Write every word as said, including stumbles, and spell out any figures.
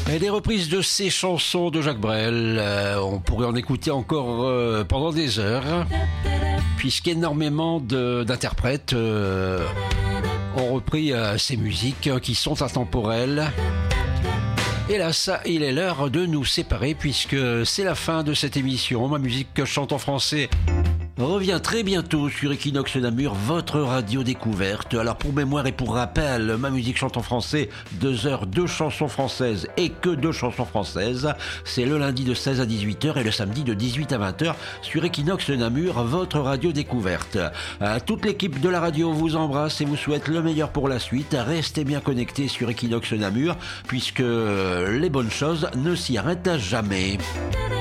Et des reprises de ces chansons de Jacques Brel, euh, on pourrait en écouter encore euh, pendant des heures, puisqu'énormément de, d'interprètes euh, ont repris euh, ces musiques qui sont intemporelles. Hélas, il est l'heure de nous séparer puisque c'est la fin de cette émission. Ma musique que je chante en français revient très bientôt sur Equinox Namur, votre radio découverte. Alors pour mémoire et pour rappel, ma musique chante en français, deux heures, deux chansons françaises et que deux chansons françaises. C'est le lundi de seize à dix-huit heures et le samedi de dix-huit à vingt heures sur Equinox Namur, votre radio découverte. Euh, toute l'équipe de la radio vous embrasse et vous souhaite le meilleur pour la suite. Restez bien connectés sur Equinox Namur puisque les bonnes choses ne s'y arrêtent jamais.